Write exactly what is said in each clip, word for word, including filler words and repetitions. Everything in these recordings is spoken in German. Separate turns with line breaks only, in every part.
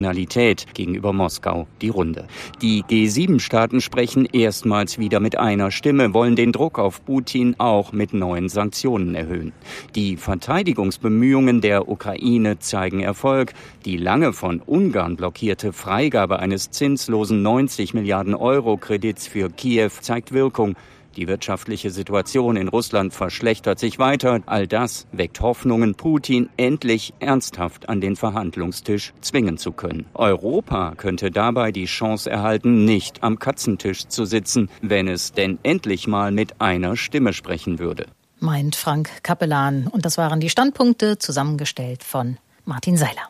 gegenüber Moskau die Runde. Die G sieben Staaten sprechen erstmals wieder mit einer Stimme, wollen den Druck auf Putin auch mit neuen Sanktionen erhöhen. Die Verteidigungsbemühungen der Ukraine zeigen Erfolg. Die lange von Ungarn blockierte Freigabe eines zinslosen neunzig Milliarden Euro Kredits für Kiew zeigt Wirkung. Die wirtschaftliche Situation in Russland verschlechtert sich weiter. All das weckt Hoffnungen, Putin endlich ernsthaft an den Verhandlungstisch zwingen zu können. Europa könnte dabei die Chance erhalten, nicht am Katzentisch zu sitzen, wenn es denn endlich mal mit einer Stimme sprechen würde.
Meint Frank Kapellan. Und das waren die Standpunkte, zusammengestellt von Martin Seiler.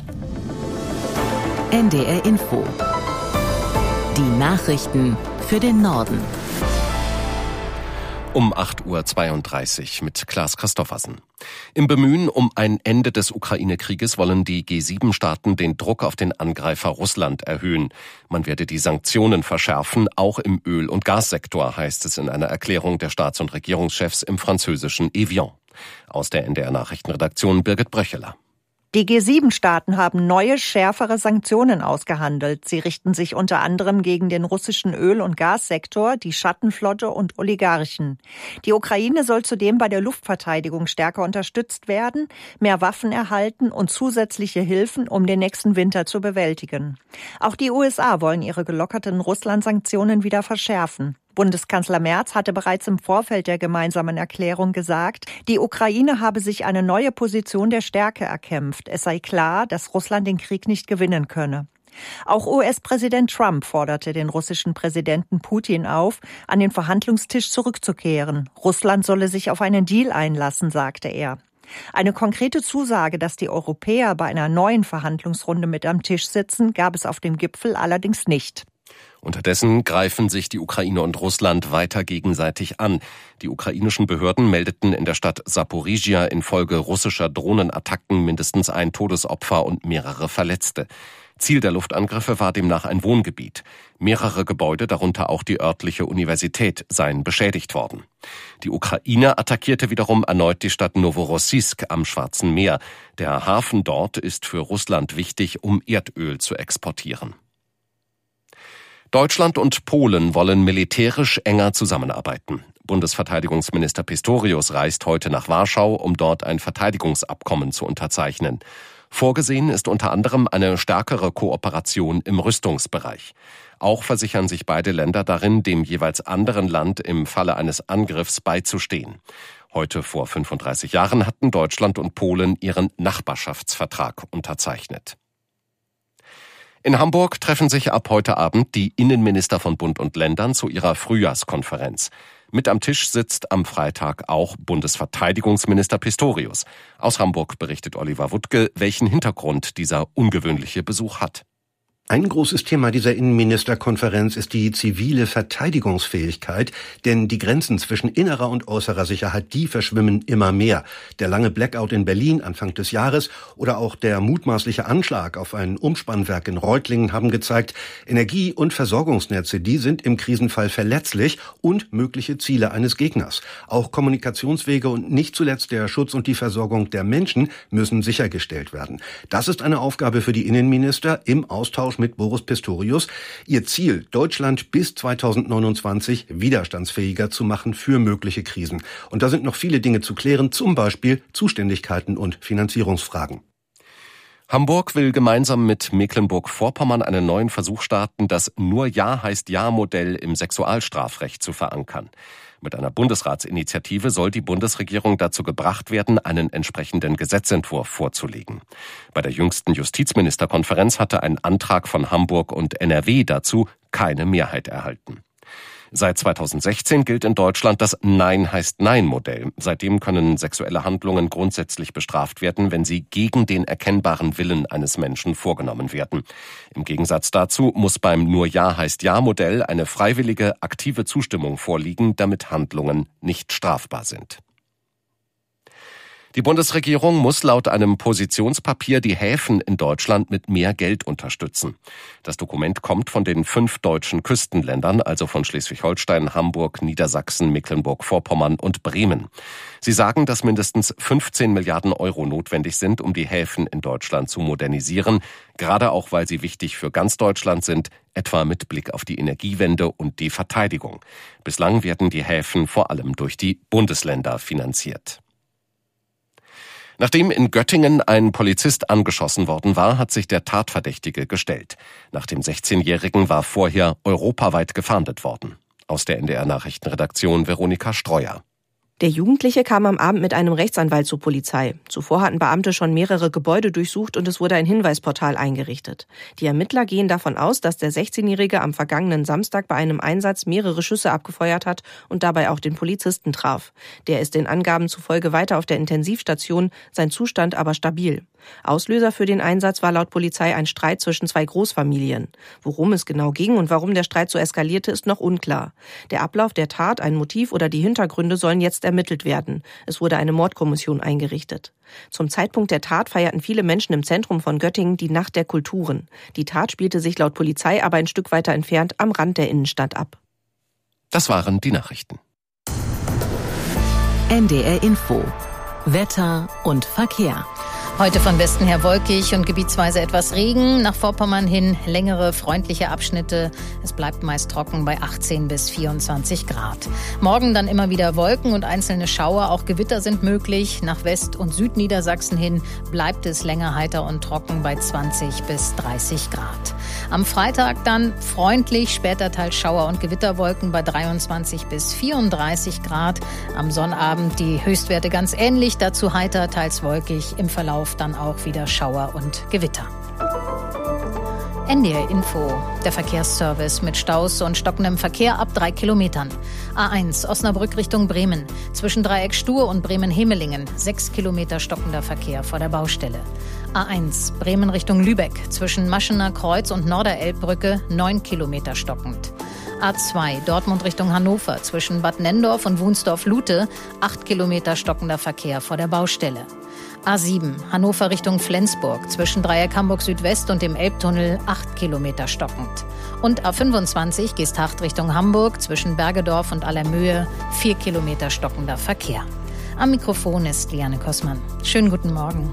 N D R Info. Die Nachrichten für den Norden.
Um acht Uhr zweiunddreißig mit Klaas Christoffersen. Im Bemühen um ein Ende des Ukraine-Krieges wollen die G sieben Staaten den Druck auf den Angreifer Russland erhöhen. Man werde die Sanktionen verschärfen, auch im Öl- und Gassektor, heißt es in einer Erklärung der Staats- und Regierungschefs im französischen Evian. Aus der N D R-Nachrichtenredaktion Birgit Bröcheler.
Die G sieben Staaten haben neue, schärfere Sanktionen ausgehandelt. Sie richten sich unter anderem gegen den russischen Öl- und Gassektor, die Schattenflotte und Oligarchen. Die Ukraine soll zudem bei der Luftverteidigung stärker unterstützt werden, mehr Waffen erhalten und zusätzliche Hilfen, um den nächsten Winter zu bewältigen. Auch die U S A wollen ihre gelockerten Russland-Sanktionen wieder verschärfen. Bundeskanzler Merz hatte bereits im Vorfeld der gemeinsamen Erklärung gesagt, die Ukraine habe sich eine neue Position der Stärke erkämpft. Es sei klar, dass Russland den Krieg nicht gewinnen könne. Auch U S-Präsident Trump forderte den russischen Präsidenten Putin auf, an den Verhandlungstisch zurückzukehren. Russland solle sich auf einen Deal einlassen, sagte er. Eine konkrete Zusage, dass die Europäer bei einer neuen Verhandlungsrunde mit am Tisch sitzen, gab es auf dem Gipfel allerdings nicht.
Unterdessen greifen sich die Ukraine und Russland weiter gegenseitig an. Die ukrainischen Behörden meldeten in der Stadt Saporizhia infolge russischer Drohnenattacken mindestens ein Todesopfer und mehrere Verletzte. Ziel der Luftangriffe war demnach ein Wohngebiet. Mehrere Gebäude, darunter auch die örtliche Universität, seien beschädigt worden. Die Ukraine attackierte wiederum erneut die Stadt Novorossiysk am Schwarzen Meer. Der Hafen dort ist für Russland wichtig, um Erdöl zu exportieren. Deutschland und Polen wollen militärisch enger zusammenarbeiten. Bundesverteidigungsminister Pistorius reist heute nach Warschau, um dort ein Verteidigungsabkommen zu unterzeichnen. Vorgesehen ist unter anderem eine stärkere Kooperation im Rüstungsbereich. Auch versichern sich beide Länder darin, dem jeweils anderen Land im Falle eines Angriffs beizustehen. Heute vor fünfunddreißig Jahren hatten Deutschland und Polen ihren Nachbarschaftsvertrag unterzeichnet. In Hamburg treffen sich ab heute Abend die Innenminister von Bund und Ländern zu ihrer Frühjahrskonferenz. Mit am Tisch sitzt am Freitag auch Bundesverteidigungsminister Pistorius. Aus Hamburg berichtet Oliver Wuttke, welchen Hintergrund dieser ungewöhnliche Besuch hat.
Ein großes Thema dieser Innenministerkonferenz ist die zivile Verteidigungsfähigkeit, denn die Grenzen zwischen innerer und äußerer Sicherheit, die verschwimmen immer mehr. Der lange Blackout in Berlin Anfang des Jahres oder auch der mutmaßliche Anschlag auf ein Umspannwerk in Reutlingen haben gezeigt, Energie- und Versorgungsnetze, die sind im Krisenfall verletzlich und mögliche Ziele eines Gegners. Auch Kommunikationswege und nicht zuletzt der Schutz und die Versorgung der Menschen müssen sichergestellt werden. Das ist eine Aufgabe für die Innenminister im Austausch mit Boris Pistorius. Ihr Ziel, Deutschland bis zweitausendneunundzwanzig widerstandsfähiger zu machen für mögliche Krisen. Und da sind noch viele Dinge zu klären, zum Beispiel Zuständigkeiten und Finanzierungsfragen.
Hamburg will gemeinsam mit Mecklenburg-Vorpommern einen neuen Versuch starten, das Nur Ja heißt Ja-Modell im Sexualstrafrecht zu verankern. Mit einer Bundesratsinitiative soll die Bundesregierung dazu gebracht werden, einen entsprechenden Gesetzentwurf vorzulegen. Bei der jüngsten Justizministerkonferenz hatte ein Antrag von Hamburg und N R W dazu keine Mehrheit erhalten. Seit zweitausendsechzehn gilt in Deutschland das Nein heißt Nein-Modell. Seitdem können sexuelle Handlungen grundsätzlich bestraft werden, wenn sie gegen den erkennbaren Willen eines Menschen vorgenommen werden. Im Gegensatz dazu muss beim Nur Ja heißt Ja-Modell eine freiwillige, aktive Zustimmung vorliegen, damit Handlungen nicht strafbar sind. Die Bundesregierung muss laut einem Positionspapier die Häfen in Deutschland mit mehr Geld unterstützen. Das Dokument kommt von den fünf deutschen Küstenländern, also von Schleswig-Holstein, Hamburg, Niedersachsen, Mecklenburg-Vorpommern und Bremen. Sie sagen, dass mindestens fünfzehn Milliarden Euro notwendig sind, um die Häfen in Deutschland zu modernisieren, gerade auch, weil sie wichtig für ganz Deutschland sind, etwa mit Blick auf die Energiewende und die Verteidigung. Bislang werden die Häfen vor allem durch die Bundesländer finanziert. Nachdem in Göttingen ein Polizist angeschossen worden war, hat sich der Tatverdächtige gestellt. Nach dem sechzehnjährigen war vorher europaweit gefahndet worden. Aus der N D R-Nachrichtenredaktion Veronika Streuer.
Der Jugendliche kam am Abend mit einem Rechtsanwalt zur Polizei. Zuvor hatten Beamte schon mehrere Gebäude durchsucht und es wurde ein Hinweisportal eingerichtet. Die Ermittler gehen davon aus, dass der sechzehnjährige am vergangenen Samstag bei einem Einsatz mehrere Schüsse abgefeuert hat und dabei auch den Polizisten traf. Der ist den Angaben zufolge weiter auf der Intensivstation, sein Zustand aber stabil. Auslöser für den Einsatz war laut Polizei ein Streit zwischen zwei Großfamilien. Worum es genau ging und warum der Streit so eskalierte, ist noch unklar. Der Ablauf der Tat, ein Motiv oder die Hintergründe sollen jetzt ermittelt werden. Es wurde eine Mordkommission eingerichtet. Zum Zeitpunkt der Tat feierten viele Menschen im Zentrum von Göttingen die Nacht der Kulturen. Die Tat spielte sich laut Polizei aber ein Stück weiter entfernt am Rand der Innenstadt ab.
Das waren die Nachrichten.
N D R Info. Wetter und Verkehr.
Heute von Westen her wolkig und gebietsweise etwas Regen. Nach Vorpommern hin längere, freundliche Abschnitte. Es bleibt meist trocken bei achtzehn bis vierundzwanzig Grad. Morgen dann immer wieder Wolken und einzelne Schauer. Auch Gewitter sind möglich. Nach West- und Südniedersachsen hin bleibt es länger heiter und trocken bei zwanzig bis dreißig Grad. Am Freitag dann freundlich, später teils Schauer und Gewitterwolken bei dreiundzwanzig bis vierunddreißig Grad. Am Sonnabend die Höchstwerte ganz ähnlich. Dazu heiter, teils wolkig. Im Verlauf dann auch wieder Schauer und Gewitter. N D R Info, der Verkehrsservice mit Staus und stockendem Verkehr ab drei Kilometern. A eins, Osnabrück Richtung Bremen. Zwischen Dreieck Stur und Bremen-Hemelingen. Sechs Kilometer stockender Verkehr vor der Baustelle. A eins, Bremen Richtung Lübeck. Zwischen Maschener Kreuz und Norderelbbrücke. Neun Kilometer stockend. A zwei, Dortmund Richtung Hannover. Zwischen Bad Nendorf und Wunsdorf-Lute. Acht Kilometer stockender Verkehr vor der Baustelle. A sieben, Hannover Richtung Flensburg, zwischen Dreieck Hamburg Südwest und dem Elbtunnel acht Kilometer stockend. Und A fünfundzwanzig, Geesthacht Richtung Hamburg, zwischen Bergedorf und Allermöhe vier Kilometer stockender Verkehr. Am Mikrofon ist Liane Kossmann. Schönen guten Morgen.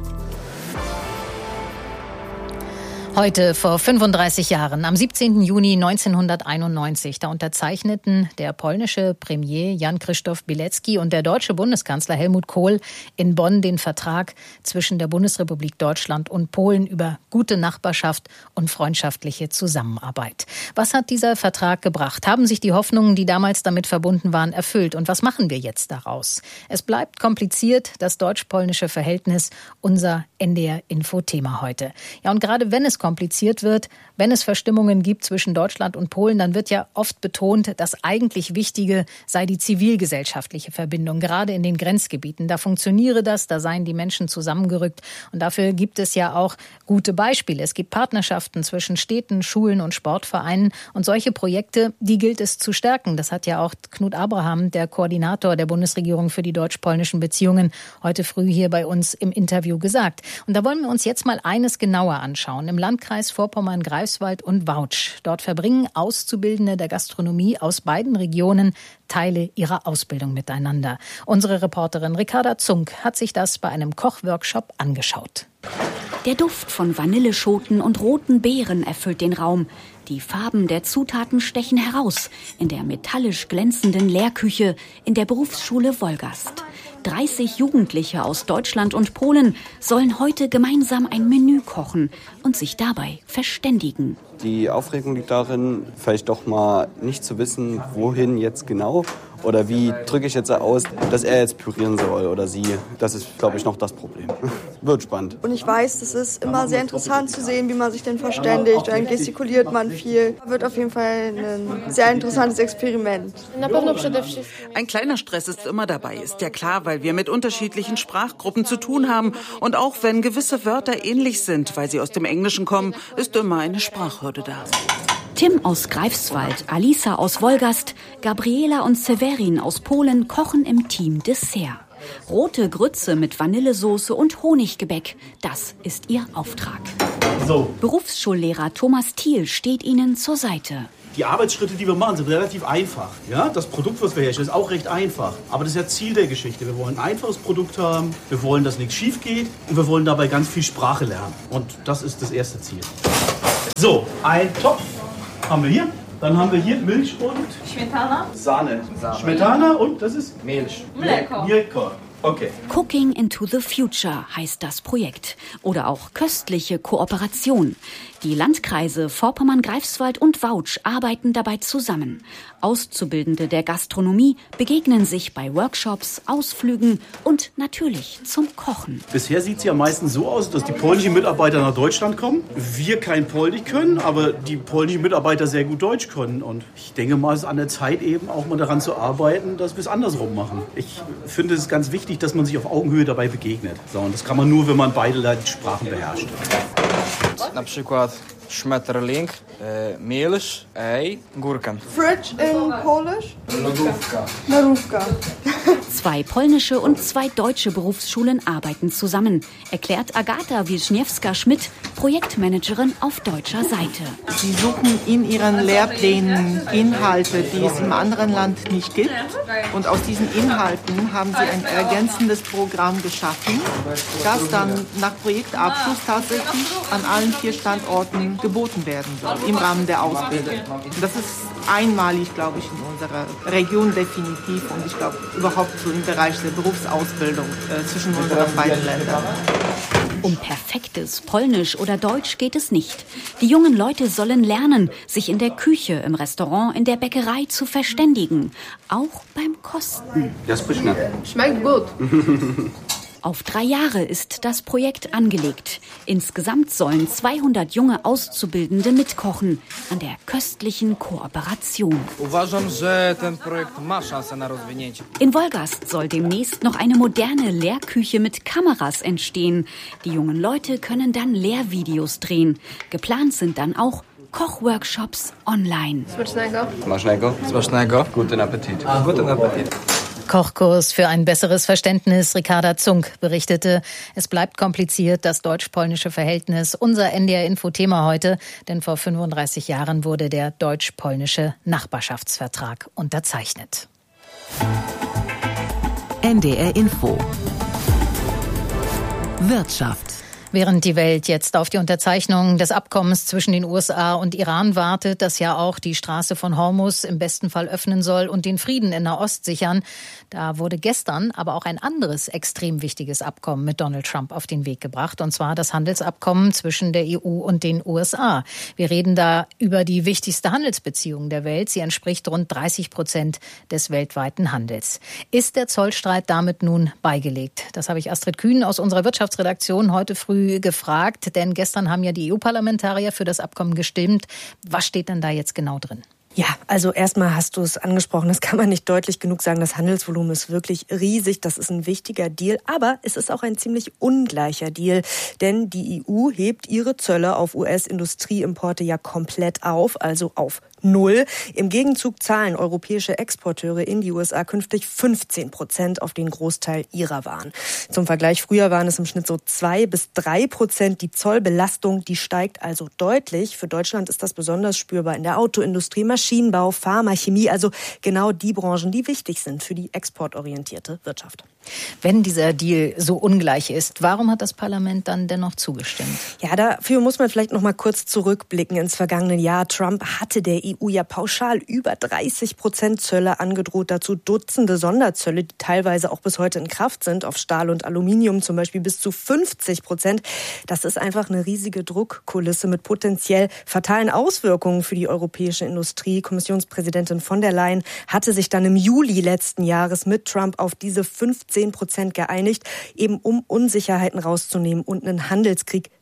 Heute vor fünfunddreißig Jahren, am siebzehnten Juni neunzehnhunderteinundneunzig, da unterzeichneten der polnische Premier Jan Krzysztof Bielecki und der deutsche Bundeskanzler Helmut Kohl in Bonn den Vertrag zwischen der Bundesrepublik Deutschland und Polen über gute Nachbarschaft und freundschaftliche Zusammenarbeit. Was hat dieser Vertrag gebracht? Haben sich die Hoffnungen, die damals damit verbunden waren, erfüllt? Und was machen wir jetzt daraus? Es bleibt kompliziert, das deutsch-polnische Verhältnis, unser N D R-Info-Thema heute. Ja, und gerade wenn es kompliziert wird, wenn es Verstimmungen gibt zwischen Deutschland und Polen, dann wird ja oft betont, das eigentlich Wichtige sei die zivilgesellschaftliche Verbindung, gerade in den Grenzgebieten. Da funktioniere das, da seien die Menschen zusammengerückt und dafür gibt es ja auch gute Beispiele. Es gibt Partnerschaften zwischen Städten, Schulen und Sportvereinen und solche Projekte, die gilt es zu stärken. Das hat ja auch Knut Abraham, der Koordinator der Bundesregierung für die deutsch-polnischen Beziehungen, heute früh hier bei uns im Interview gesagt. Und da wollen wir uns jetzt mal eines genauer anschauen. Im Landkreis Vorpommern-Greifswald und Wautsch. Dort verbringen Auszubildende der Gastronomie aus beiden Regionen Teile ihrer Ausbildung miteinander. Unsere Reporterin Ricarda Zunk hat sich das bei einem Kochworkshop angeschaut.
Der Duft von Vanilleschoten und roten Beeren erfüllt den Raum. Die Farben der Zutaten stechen heraus in der metallisch glänzenden Lehrküche in der Berufsschule Wolgast. dreißig Jugendliche aus Deutschland und Polen sollen heute gemeinsam ein Menü kochen und sich dabei verständigen.
Die Aufregung liegt darin, vielleicht doch mal nicht zu wissen, wohin jetzt genau oder wie drücke ich jetzt aus, dass er jetzt pürieren soll oder sie. Das ist, glaube ich, noch das Problem. Wird spannend.
Und ich weiß, es ist immer sehr interessant zu sehen, wie man sich denn verständigt. Dann gestikuliert man viel. Wird auf jeden Fall ein sehr interessantes Experiment.
Ein kleiner Stress ist immer dabei, ist ja klar, weil wir mit unterschiedlichen Sprachgruppen zu tun haben. Und auch wenn gewisse Wörter ähnlich sind, weil sie aus dem Englischen kommen, ist immer eine Sprachhürde da.
Tim aus Greifswald, Alisa aus Wolgast, Gabriela und Severin aus Polen kochen im Team Dessert. Rote Grütze mit Vanillesoße und Honiggebäck. Das ist ihr Auftrag.
So.
Berufsschullehrer Thomas Thiel steht ihnen zur Seite.
Die Arbeitsschritte, die wir machen, sind relativ einfach. Ja? Das Produkt, was wir herstellen, ist auch recht einfach. Aber das ist ja Ziel der Geschichte. Wir wollen ein einfaches Produkt haben, wir wollen, dass nichts schief geht und wir wollen dabei ganz viel Sprache lernen. Und das ist das erste Ziel. So, ein Topf haben wir hier. Dann haben wir hier Milch und
Smetana.
Sahne. Sahne. Smetana und das ist Milch.
Mleko.
Mleko. Okay.
Cooking into the Future heißt das Projekt. Oder auch köstliche Kooperation. Die Landkreise Vorpommern-Greifswald und Vautsch arbeiten dabei zusammen. Auszubildende der Gastronomie begegnen sich bei Workshops, Ausflügen und natürlich zum Kochen.
Bisher sieht es ja meistens so aus, dass die polnischen Mitarbeiter nach Deutschland kommen. Wir kein Polnisch können, aber die polnischen Mitarbeiter sehr gut Deutsch können. Und ich denke mal, es ist an der Zeit eben auch mal daran zu arbeiten, dass wir es andersrum machen. Ich finde es ganz wichtig, dass man sich auf Augenhöhe dabei begegnet. So, und das kann man nur, wenn man beide Sprachen beherrscht.
Na przykład Schmetterling, e, Milch, Ei, Gurken.
Fridge in Polish?
Lodówka.
Lodówka.
Zwei polnische und zwei deutsche Berufsschulen arbeiten zusammen, erklärt Agata Wischniewska-Schmidt, Projektmanagerin auf deutscher Seite.
Sie suchen in ihren Lehrplänen Inhalte, die es im anderen Land nicht gibt. Und aus diesen Inhalten haben sie ein ergänzendes Programm geschaffen, das dann nach Projektabschluss tatsächlich an allen vier Standorten geboten werden soll, im Rahmen der Ausbildung. Und das ist einmalig, glaube ich, in unserer Region definitiv und ich glaube überhaupt so im Bereich der Berufsausbildung äh, zwischen unseren beiden Ländern.
Um perfektes Polnisch oder Deutsch geht es nicht. Die jungen Leute sollen lernen, sich in der Küche, im Restaurant, in der Bäckerei zu verständigen. Auch beim Kosten.
Schmeckt gut.
Auf drei Jahre ist das Projekt angelegt. Insgesamt sollen zweihundert junge Auszubildende mitkochen an der köstlichen Kooperation.
Uważam, że ten projekt ma szansę na rozwinięcie.
In Wolgast soll demnächst noch eine moderne Lehrküche mit Kameras entstehen. Die jungen Leute können dann Lehrvideos drehen. Geplant sind dann auch Kochworkshops online.
Smacznego.
Smacznego. Smacznego. Guten Appetit. Guten Appetit.
Kochkurs für ein besseres Verständnis. Ricarda Zunk berichtete, es bleibt kompliziert, das deutsch-polnische Verhältnis. Unser N D R-Info-Thema heute, denn vor fünfunddreißig Jahren wurde der deutsch-polnische Nachbarschaftsvertrag unterzeichnet.
N D R-Info. Wirtschaft.
Während die Welt jetzt auf die Unterzeichnung des Abkommens zwischen den U S A und Iran wartet, das ja auch die Straße von Hormuz im besten Fall öffnen soll und den Frieden in Nahost sichern, da wurde gestern aber auch ein anderes extrem wichtiges Abkommen mit Donald Trump auf den Weg gebracht, und zwar das Handelsabkommen zwischen der E U und den U S A. Wir reden da über die wichtigste Handelsbeziehung der Welt. Sie entspricht rund dreißig Prozent des weltweiten Handels. Ist der Zollstreit damit nun beigelegt? Das habe ich Astrid Kühn aus unserer Wirtschaftsredaktion heute früh gefragt, denn gestern haben ja die E U-Parlamentarier für das Abkommen gestimmt. Was steht denn da jetzt genau drin?
Ja, also erstmal hast du es angesprochen, das kann man nicht deutlich genug sagen, das Handelsvolumen ist wirklich riesig, das ist ein wichtiger Deal, aber es ist auch ein ziemlich ungleicher Deal, denn die E U hebt ihre Zölle auf U S-Industrieimporte ja komplett auf, also auf Null. Im Gegenzug zahlen europäische Exporteure in die U S A künftig fünfzehn Prozent auf den Großteil ihrer Waren. Zum Vergleich, früher waren es im Schnitt so zwei bis drei Prozent. Die Zollbelastung, die steigt also deutlich. Für Deutschland ist das besonders spürbar in der Autoindustrie, Maschinenbau, Pharma, Chemie, also genau die Branchen, die wichtig sind für die exportorientierte Wirtschaft.
Wenn dieser Deal so ungleich ist, warum hat das Parlament dann dennoch zugestimmt?
Ja, dafür muss man vielleicht noch mal kurz zurückblicken ins vergangene Jahr. Trump hatte der E U ja pauschal über dreißig Prozent Zölle angedroht, dazu Dutzende Sonderzölle, die teilweise auch bis heute in Kraft sind, auf Stahl und Aluminium zum Beispiel bis zu fünfzig Prozent. Das ist einfach eine riesige Druckkulisse mit potenziell fatalen Auswirkungen für die europäische Industrie. Kommissionspräsidentin von der Leyen hatte sich dann im Juli letzten Jahres mit Trump auf diese fünfzehn Prozent geeinigt, eben um Unsicherheiten rauszunehmen und einen Handelskrieg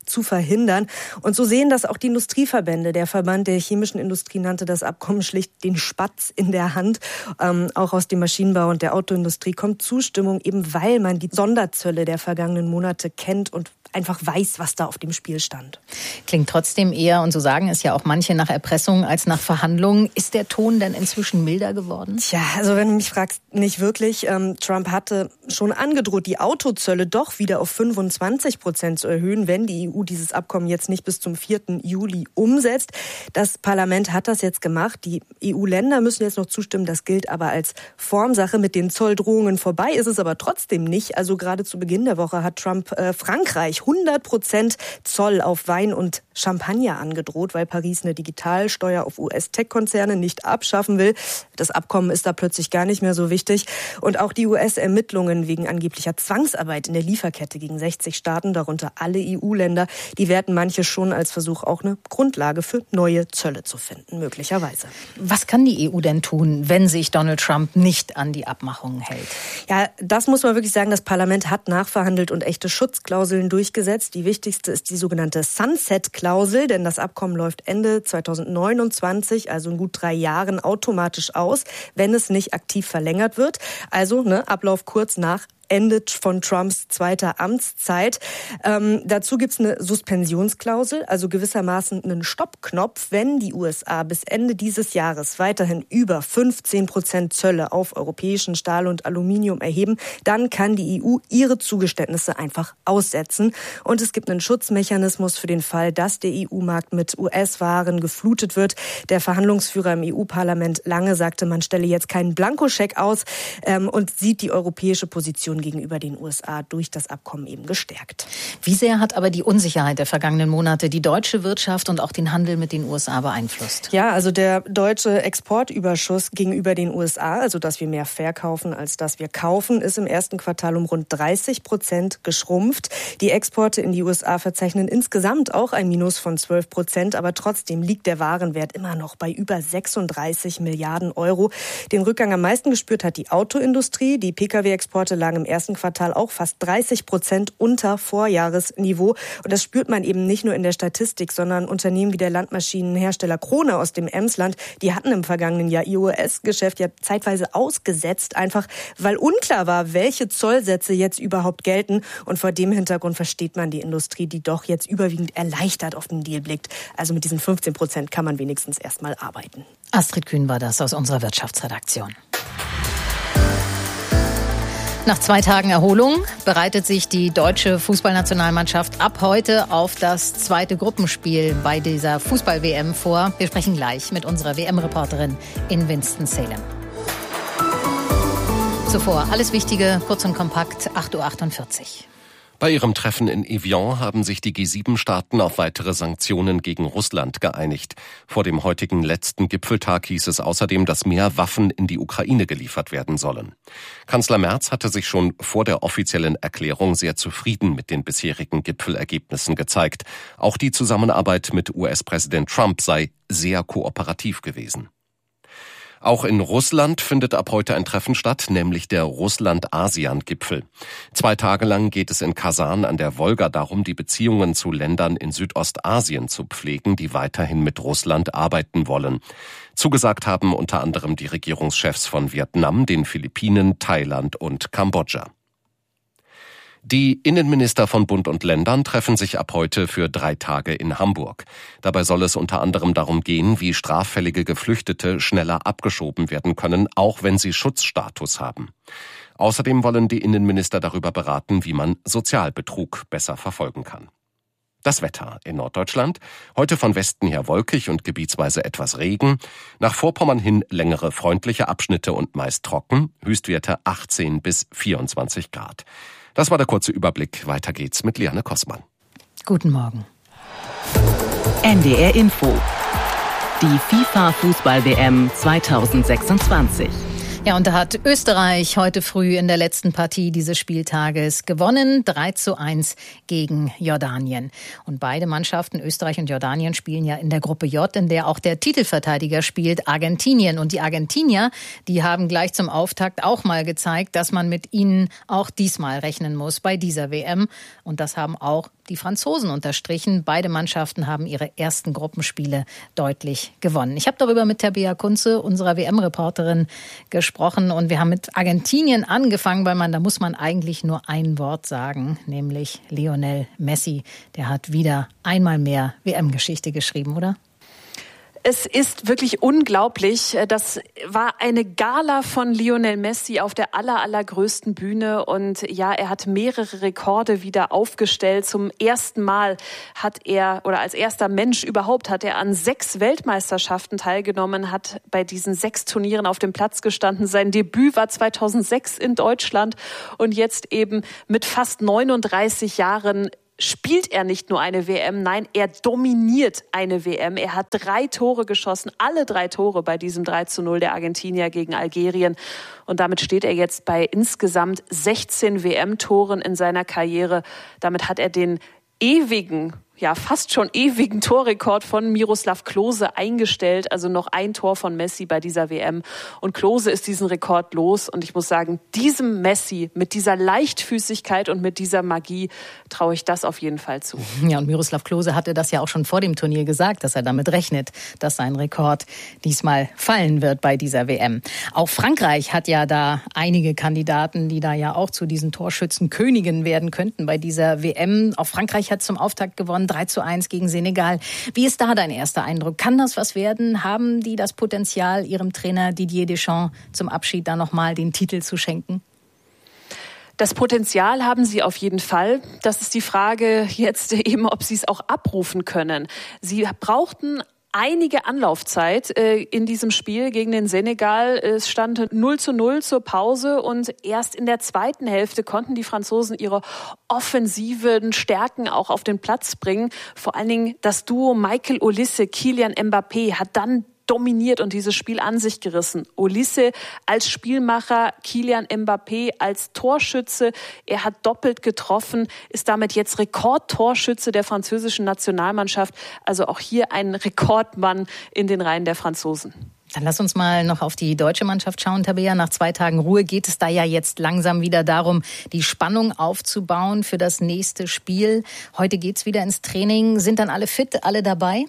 zu verhindern. Und so sehen das auch die Industrieverbände. Der Verband der chemischen Industrie nannte das Abkommen schlicht den Spatz in der Hand. Ähm, auch aus dem Maschinenbau und der Autoindustrie kommt Zustimmung, eben weil man die Sonderzölle der vergangenen Monate kennt und einfach weiß, was da auf dem Spiel stand.
Klingt trotzdem eher, und so sagen es ja auch manche, nach Erpressung als nach Verhandlungen. Ist der Ton denn inzwischen milder geworden?
Tja, also wenn du mich fragst, nicht wirklich. Ähm, Trump hatte schon angedroht, die Autozölle doch wieder auf fünfundzwanzig Prozent zu erhöhen, wenn die E U dieses Abkommen jetzt nicht bis zum vierten Juli umsetzt. Das Parlament hat das jetzt gemacht. Die E U-Länder müssen jetzt noch zustimmen. Das gilt aber als Formsache. Mit den Zolldrohungen vorbei ist es aber trotzdem nicht. Also gerade zu Beginn der Woche hat Trump äh, Frankreich hundert Prozent Zoll auf Wein und Champagner angedroht, weil Paris eine Digitalsteuer auf U S-Tech-Konzerne nicht abschaffen will. Das Abkommen ist da plötzlich gar nicht mehr so wichtig. Und auch die U S-Ermittlungen wegen angeblicher Zwangsarbeit in der Lieferkette gegen sechzig Staaten, darunter alle E U-Länder, die werten manche schon als Versuch, auch eine Grundlage für neue Zölle zu finden, möglicherweise.
Was kann die E U denn tun, wenn sich Donald Trump nicht an die Abmachungen hält?
Ja, das muss man wirklich sagen. Das Parlament hat nachverhandelt und echte Schutzklauseln durchgesetzt. Die wichtigste ist die sogenannte Sunset-Klausel, denn das Abkommen läuft Ende zweitausendneunundzwanzig, also in gut drei Jahren, automatisch aus, wenn es nicht aktiv verlängert wird. Also ne, Ablauf kurz nach Ende von Trumps zweiter Amtszeit. Ähm, dazu gibt's eine Suspensionsklausel, also gewissermaßen einen Stoppknopf, wenn die U S A bis Ende dieses Jahres weiterhin über fünfzehn Prozent Zölle auf europäischen Stahl und Aluminium erheben, dann kann die E U ihre Zugeständnisse einfach aussetzen. Und es gibt einen Schutzmechanismus für den Fall, dass der E U-Markt mit U S-Waren geflutet wird. Der Verhandlungsführer im E U-Parlament Lange sagte, man stelle jetzt keinen Blankoscheck aus ähm, und sieht die europäische Position gegenüber den U S A durch das Abkommen eben gestärkt.
Wie sehr hat aber die Unsicherheit der vergangenen Monate die deutsche Wirtschaft und auch den Handel mit den U S A beeinflusst?
Ja, also der deutsche Exportüberschuss gegenüber den U S A, also dass wir mehr verkaufen als dass wir kaufen, ist im ersten Quartal um rund dreißig Prozent geschrumpft. Die Exporte in die U S A verzeichnen insgesamt auch ein Minus von zwölf Prozent, aber trotzdem liegt der Warenwert immer noch bei über sechsunddreißig Milliarden Euro. Den Rückgang am meisten gespürt hat die Autoindustrie. Die Pkw-Exporte lagen im ersten Quartal auch fast dreißig Prozent unter Vorjahresniveau. Und das spürt man eben nicht nur in der Statistik, sondern Unternehmen wie der Landmaschinenhersteller Krone aus dem Emsland, die hatten im vergangenen Jahr ihr U S-Geschäft ja zeitweise ausgesetzt, einfach weil unklar war, welche Zollsätze jetzt überhaupt gelten. Und vor dem Hintergrund versteht man die Industrie, die doch jetzt überwiegend erleichtert auf den Deal blickt. Also mit diesen fünfzehn Prozent kann man wenigstens erstmal arbeiten.
Astrid Kühn war das aus unserer Wirtschaftsredaktion. Nach zwei Tagen Erholung bereitet sich die deutsche Fußballnationalmannschaft ab heute auf das zweite Gruppenspiel bei dieser Fußball-W M vor. Wir sprechen gleich mit unserer W M-Reporterin in Winston-Salem. Zuvor alles Wichtige, kurz und kompakt, acht Uhr achtundvierzig.
Bei ihrem Treffen in Evian haben sich die G sieben Staaten auf weitere Sanktionen gegen Russland geeinigt. Vor dem heutigen letzten Gipfeltag hieß es außerdem, dass mehr Waffen in die Ukraine geliefert werden sollen. Kanzler Merz hatte sich schon vor der offiziellen Erklärung sehr zufrieden mit den bisherigen Gipfelergebnissen gezeigt. Auch die Zusammenarbeit mit U S-Präsident Trump sei sehr kooperativ gewesen. Auch in Russland findet ab heute ein Treffen statt, nämlich der Russland-ASEAN-Gipfel. Zwei Tage lang geht es in Kasan an der Wolga darum, die Beziehungen zu Ländern in Südostasien zu pflegen, die weiterhin mit Russland arbeiten wollen. Zugesagt haben unter anderem die Regierungschefs von Vietnam, den Philippinen, Thailand und Kambodscha. Die Innenminister von Bund und Ländern treffen sich ab heute für drei Tage in Hamburg. Dabei soll es unter anderem darum gehen, wie straffällige Geflüchtete schneller abgeschoben werden können, auch wenn sie Schutzstatus haben. Außerdem wollen die Innenminister darüber beraten, wie man Sozialbetrug besser verfolgen kann. Das Wetter in Norddeutschland. Heute von Westen her wolkig und gebietsweise etwas Regen. Nach Vorpommern hin längere freundliche Abschnitte und meist trocken. Höchstwerte achtzehn bis vierundzwanzig Grad. Das war der kurze Überblick. Weiter geht's mit Liane Kossmann.
Guten Morgen.
N D R Info. Die FIFA-Fußball-W M zweitausendsechsundzwanzig.
Ja, und da hat Österreich heute früh in der letzten Partie dieses Spieltages gewonnen. drei zu eins gegen Jordanien. Und beide Mannschaften, Österreich und Jordanien, spielen ja in der Gruppe J, in der auch der Titelverteidiger spielt, Argentinien. Und die Argentinier, die haben gleich zum Auftakt auch mal gezeigt, dass man mit ihnen auch diesmal rechnen muss bei dieser W M. Und das haben auch die Franzosen unterstrichen. Beide Mannschaften haben ihre ersten Gruppenspiele deutlich gewonnen. Ich habe darüber mit Tabea Kunze, unserer W M-Reporterin, gesprochen. Und wir haben mit Argentinien angefangen, weil man, da muss man eigentlich nur ein Wort sagen, nämlich Lionel Messi. Der hat wieder einmal mehr W M-Geschichte geschrieben, oder?
Es ist wirklich unglaublich. Das war eine Gala von Lionel Messi auf der aller, allergrößten Bühne. Und ja, er hat mehrere Rekorde wieder aufgestellt. Zum ersten Mal hat er, oder als erster Mensch überhaupt, hat er an sechs Weltmeisterschaften teilgenommen, hat bei diesen sechs Turnieren auf dem Platz gestanden. Sein Debüt war zweitausendsechs in Deutschland. Und jetzt eben mit fast neununddreißig Jahren spielt er nicht nur eine W M, nein, er dominiert eine W M. Er hat drei Tore geschossen, alle drei Tore bei diesem drei zu null der Argentinier gegen Algerien. Und damit steht er jetzt bei insgesamt sechzehn W M-Toren in seiner Karriere. Damit hat er den ewigen, ja fast schon ewigen Torrekord von Miroslav Klose eingestellt. Also noch ein Tor von Messi bei dieser W M. Und Klose ist diesen Rekord los. Und ich muss sagen, diesem Messi mit dieser Leichtfüßigkeit und mit dieser Magie traue ich das auf jeden Fall zu.
Ja, und Miroslav Klose hatte das ja auch schon vor dem Turnier gesagt, dass er damit rechnet, dass sein Rekord diesmal fallen wird bei dieser W M. Auch Frankreich hat ja da einige Kandidaten, die da ja auch zu diesen Torschützenkönigen werden könnten bei dieser W M. Auch Frankreich hat zum Auftakt gewonnen, drei zu eins gegen Senegal. Wie ist da dein erster Eindruck? Kann das was werden? Haben die das Potenzial, ihrem Trainer Didier Deschamps zum Abschied da nochmal den Titel zu schenken?
Das Potenzial haben sie auf jeden Fall. Das ist die Frage jetzt eben, ob sie es auch abrufen können. Sie brauchten einige Anlaufzeit äh, in diesem Spiel gegen den Senegal. Es stand null zu null zur Pause und erst in der zweiten Hälfte konnten die Franzosen ihre offensiven Stärken auch auf den Platz bringen. Vor allen Dingen das Duo Michael Olise, Kylian Mbappé hat dann dominiert und dieses Spiel an sich gerissen. Olise als Spielmacher, Kylian Mbappé als Torschütze. Er hat doppelt getroffen, ist damit jetzt Rekordtorschütze der französischen Nationalmannschaft. Also auch hier ein Rekordmann in den Reihen der Franzosen.
Dann lass uns mal noch auf die deutsche Mannschaft schauen, Tabea. Nach zwei Tagen Ruhe geht es da ja jetzt langsam wieder darum, die Spannung aufzubauen für das nächste Spiel. Heute geht's wieder ins Training. Sind dann alle fit, alle dabei?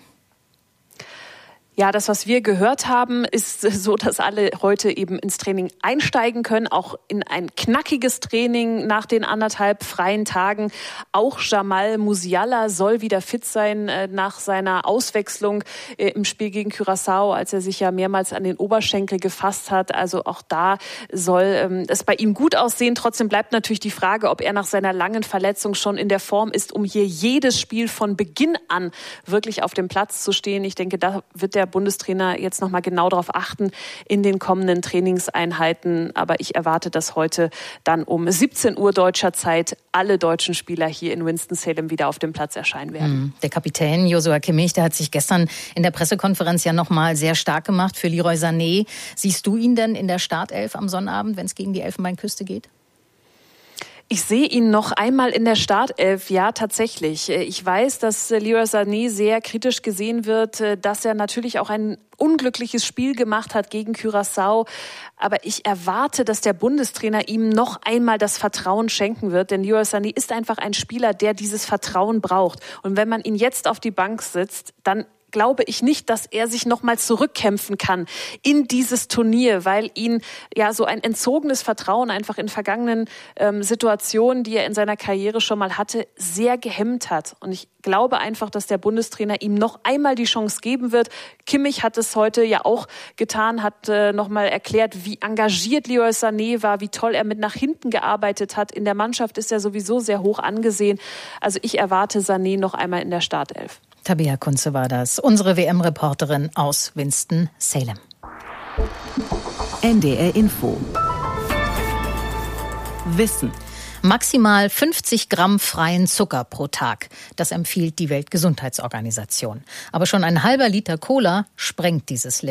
Ja, das, was wir gehört haben, ist so, dass alle heute eben ins Training einsteigen können, auch in ein knackiges Training nach den anderthalb freien Tagen. Auch Jamal Musiala soll wieder fit sein äh, nach seiner Auswechslung äh, im Spiel gegen Curaçao, als er sich ja mehrmals an den Oberschenkel gefasst hat. Also auch da soll ähm, es bei ihm gut aussehen. Trotzdem bleibt natürlich die Frage, ob er nach seiner langen Verletzung schon in der Form ist, um hier jedes Spiel von Beginn an wirklich auf dem Platz zu stehen. Ich denke, da wird der Bundestrainer jetzt noch mal genau darauf achten in den kommenden Trainingseinheiten. Aber ich erwarte, dass heute dann um siebzehn Uhr deutscher Zeit alle deutschen Spieler hier in Winston-Salem wieder auf dem Platz erscheinen werden.
Der Kapitän Joshua Kimmich, der hat sich gestern in der Pressekonferenz ja noch mal sehr stark gemacht für Leroy Sané. Siehst du ihn denn in der Startelf am Sonnabend, wenn es gegen die Elfenbeinküste geht?
Ich sehe ihn noch einmal in der Startelf, ja tatsächlich. Ich weiß, dass Leroy Sané sehr kritisch gesehen wird, dass er natürlich auch ein unglückliches Spiel gemacht hat gegen Curaçao. Aber ich erwarte, dass der Bundestrainer ihm noch einmal das Vertrauen schenken wird. Denn Leroy Sané ist einfach ein Spieler, der dieses Vertrauen braucht. Und wenn man ihn jetzt auf die Bank sitzt, dann glaube ich nicht, dass er sich nochmal zurückkämpfen kann in dieses Turnier, weil ihn ja so ein entzogenes Vertrauen einfach in vergangenen ähm, Situationen, die er in seiner Karriere schon mal hatte, sehr gehemmt hat. Und ich glaube einfach, dass der Bundestrainer ihm noch einmal die Chance geben wird. Kimmich hat es heute ja auch getan, hat äh, nochmal erklärt, wie engagiert Leroy Sané war, wie toll er mit nach hinten gearbeitet hat. In der Mannschaft ist er sowieso sehr hoch angesehen. Also ich erwarte Sané noch einmal in der Startelf.
Tabea Kunze war das, unsere W M-Reporterin aus Winston-Salem.
N D R Info. Wissen.
Maximal fünfzig Gramm freien Zucker pro Tag. Das empfiehlt die Weltgesundheitsorganisation. Aber schon ein halber Liter Cola sprengt dieses Limit.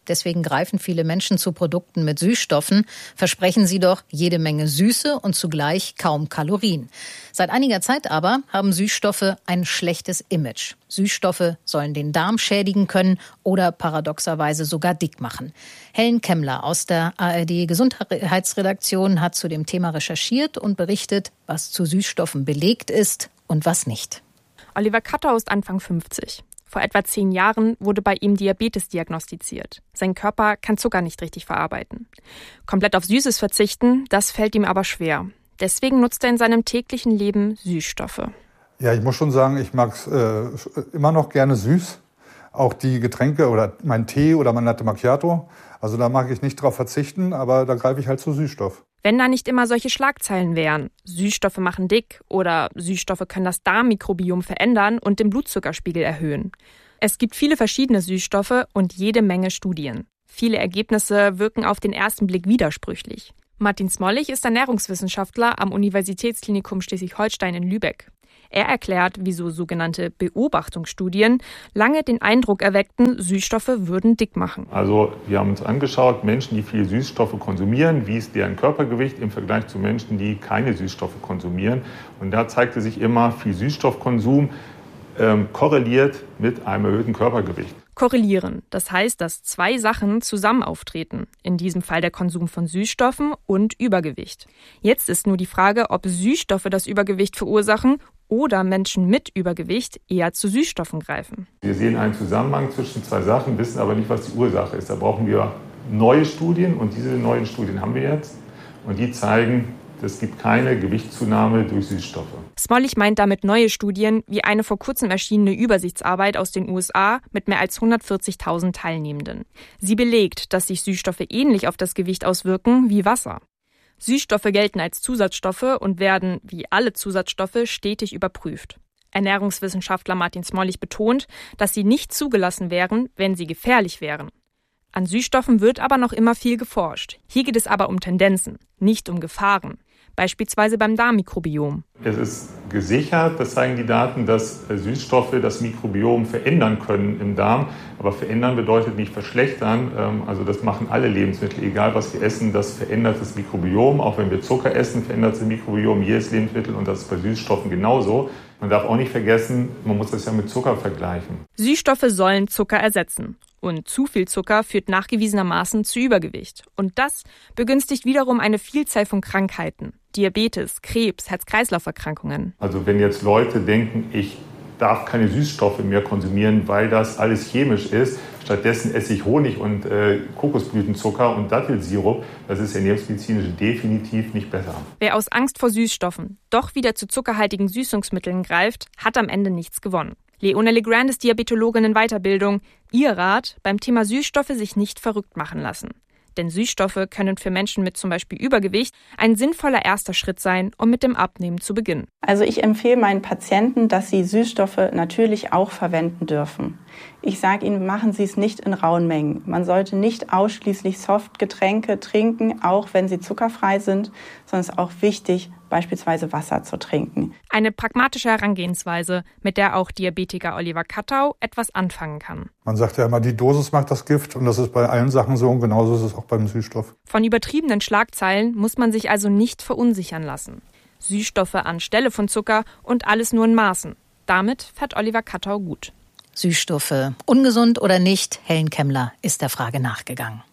Deswegen greifen viele Menschen zu Produkten mit Süßstoffen, versprechen sie doch jede Menge Süße und zugleich kaum Kalorien. Seit einiger Zeit aber haben Süßstoffe ein schlechtes Image. Süßstoffe sollen den Darm schädigen können oder paradoxerweise sogar dick machen. Helen Kemmler aus der A R D-Gesundheitsredaktion hat zu dem Thema recherchiert und berichtet, was zu Süßstoffen belegt ist und was nicht.
Oliver Kattau ist Anfang fünfzig. Vor etwa zehn Jahren wurde bei ihm Diabetes diagnostiziert. Sein Körper kann Zucker nicht richtig verarbeiten. Komplett auf Süßes verzichten, das fällt ihm aber schwer. Deswegen nutzt er in seinem täglichen Leben Süßstoffe.
Ja, ich muss schon sagen, ich mag es äh, immer noch gerne süß. Auch die Getränke oder mein Tee oder mein Latte Macchiato. Also da mag ich nicht drauf verzichten, aber da greife ich halt zu Süßstoff.
Wenn da nicht immer solche Schlagzeilen wären, Süßstoffe machen dick oder Süßstoffe können das Darmmikrobiom verändern und den Blutzuckerspiegel erhöhen. Es gibt viele verschiedene Süßstoffe und jede Menge Studien. Viele Ergebnisse wirken auf den ersten Blick widersprüchlich. Martin Smollig ist Ernährungswissenschaftler am Universitätsklinikum Schleswig-Holstein in Lübeck. Er erklärt, wieso sogenannte Beobachtungsstudien lange den Eindruck erweckten, Süßstoffe würden dick machen.
Also wir haben uns angeschaut, Menschen, die viele Süßstoffe konsumieren, wie ist deren Körpergewicht im Vergleich zu Menschen, die keine Süßstoffe konsumieren. Und da zeigte sich immer, viel Süßstoffkonsum ähm, korreliert mit einem erhöhten Körpergewicht.
Korrelieren, das heißt, dass zwei Sachen zusammen auftreten, in diesem Fall der Konsum von Süßstoffen und Übergewicht. Jetzt ist nur die Frage, ob Süßstoffe das Übergewicht verursachen oder Menschen mit Übergewicht eher zu Süßstoffen greifen.
Wir sehen einen Zusammenhang zwischen zwei Sachen, wissen aber nicht, was die Ursache ist. Da brauchen wir neue Studien und diese neuen Studien haben wir jetzt und die zeigen, es gibt keine Gewichtszunahme durch Süßstoffe.
Smollig meint damit neue Studien, wie eine vor kurzem erschienene Übersichtsarbeit aus den U S A mit mehr als hundertvierzigtausend Teilnehmenden. Sie belegt, dass sich Süßstoffe ähnlich auf das Gewicht auswirken wie Wasser. Süßstoffe gelten als Zusatzstoffe und werden, wie alle Zusatzstoffe, stetig überprüft. Ernährungswissenschaftler Martin Smollig betont, dass sie nicht zugelassen wären, wenn sie gefährlich wären. An Süßstoffen wird aber noch immer viel geforscht. Hier geht es aber um Tendenzen, nicht um Gefahren. Beispielsweise beim Darmmikrobiom.
Es ist gesichert, das zeigen die Daten, dass Süßstoffe das Mikrobiom verändern können im Darm. Aber verändern bedeutet nicht verschlechtern. Also das machen alle Lebensmittel, egal was wir essen, das verändert das Mikrobiom. Auch wenn wir Zucker essen, verändert das Mikrobiom jedes Lebensmittel und das ist bei Süßstoffen genauso. Man darf auch nicht vergessen, man muss das ja mit Zucker vergleichen.
Süßstoffe sollen Zucker ersetzen. Und zu viel Zucker führt nachgewiesenermaßen zu Übergewicht. Und das begünstigt wiederum eine Vielzahl von Krankheiten. Diabetes, Krebs, Herz-Kreislauf-Erkrankungen.
Also wenn jetzt Leute denken, ich darf keine Süßstoffe mehr konsumieren, weil das alles chemisch ist, stattdessen esse ich Honig und äh, Kokosblütenzucker und Dattelsirup, das ist ernährungsmedizinisch definitiv nicht besser.
Wer aus Angst vor Süßstoffen doch wieder zu zuckerhaltigen Süßungsmitteln greift, hat am Ende nichts gewonnen. Leone Legrand ist Diabetologin in Weiterbildung. Ihr Rat, beim Thema Süßstoffe sich nicht verrückt machen lassen. Denn Süßstoffe können für Menschen mit zum Beispiel Übergewicht ein sinnvoller erster Schritt sein, um mit dem Abnehmen zu beginnen.
Also ich empfehle meinen Patienten, dass sie Süßstoffe natürlich auch verwenden dürfen. Ich sage ihnen, machen Sie es nicht in rauen Mengen. Man sollte nicht ausschließlich Softgetränke trinken, auch wenn sie zuckerfrei sind, sondern es ist auch wichtig, beispielsweise Wasser zu trinken.
Eine pragmatische Herangehensweise, mit der auch Diabetiker Oliver Kattau etwas anfangen kann.
Man sagt ja immer, die Dosis macht das Gift und das ist bei allen Sachen so und genauso ist es auch beim Süßstoff.
Von übertriebenen Schlagzeilen muss man sich also nicht verunsichern lassen. Süßstoffe anstelle von Zucker und alles nur in Maßen. Damit fährt Oliver Kattau gut.
Süßstoffe ungesund oder nicht? Helen Kemmler ist der Frage nachgegangen.